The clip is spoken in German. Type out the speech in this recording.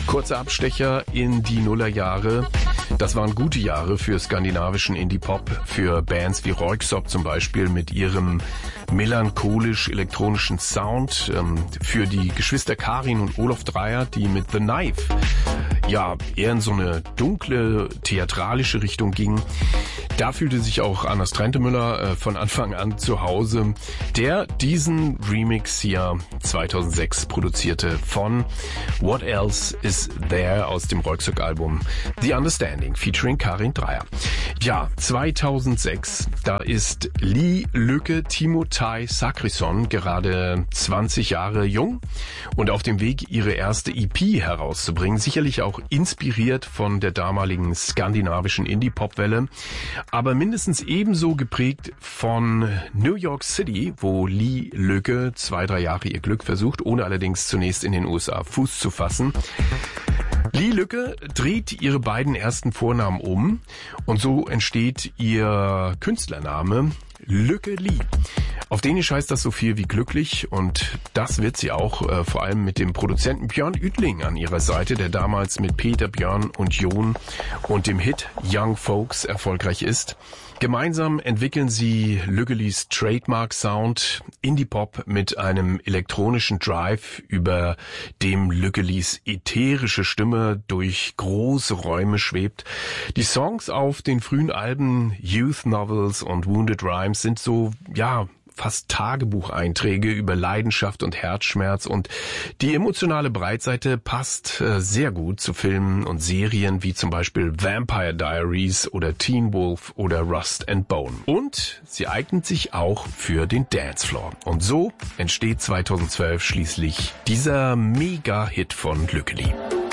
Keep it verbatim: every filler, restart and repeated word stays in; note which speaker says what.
Speaker 1: Kurzer Abstecher in die Nullerjahre. Das waren gute Jahre für skandinavischen Indie-Pop, für Bands wie Röyksopp zum Beispiel mit ihrem melancholisch-elektronischen Sound, für die Geschwister Karin und Olof Dreyer, die mit The Knife ja eher in so eine dunkle, theatralische Richtung gingen. Da fühlte sich auch Anders Trentemüller äh, von Anfang an zu Hause, der diesen Remix hier zweitausendsechs produzierte von What Else Is There aus dem Röyksopp-Album The Understanding featuring Karin Dreyer. Ja, zweitausendsechs, da ist Lee Lykke Timotei Sakrisson gerade zwanzig Jahre jung und auf dem Weg, ihre erste E P herauszubringen, sicherlich auch inspiriert von der damaligen skandinavischen Indie-Pop-Welle, aber mindestens ebenso geprägt von New York City, wo Lee Lykke zwei, drei Jahre ihr Glück versucht, ohne allerdings zunächst in den U S A Fuß zu fassen. Lee Lykke dreht ihre beiden ersten Vornamen um und so entsteht ihr Künstlername Lykke Lee. Auf Dänisch heißt das so viel wie glücklich und das wird sie auch, äh, vor allem mit dem Produzenten Björn Ytling an ihrer Seite, der damals mit Peter, Björn und Jon und dem Hit Young Folks erfolgreich ist. Gemeinsam entwickeln sie Lykke Lees Trademark-Sound, Indie-Pop mit einem elektronischen Drive, über dem Lykke Lees ätherische Stimme durch große Räume schwebt. Die Songs auf den frühen Alben Youth Novels und Wounded Rhymes sind so, ja, fast Tagebucheinträge über Leidenschaft und Herzschmerz und die emotionale Breitseite passt äh, sehr gut zu Filmen und Serien wie zum Beispiel Vampire Diaries oder Teen Wolf oder Rust and Bone. Und sie eignet sich auch für den Dancefloor. Und so entsteht zweitausendzwölf schließlich dieser Mega-Hit von Lykke Lee.